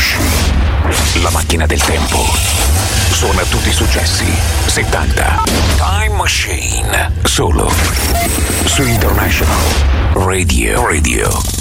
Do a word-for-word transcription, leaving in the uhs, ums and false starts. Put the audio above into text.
Machine. La macchina del tempo. Suona tutti i successi settanta. Time Machine. Solo su International Radio. Radio.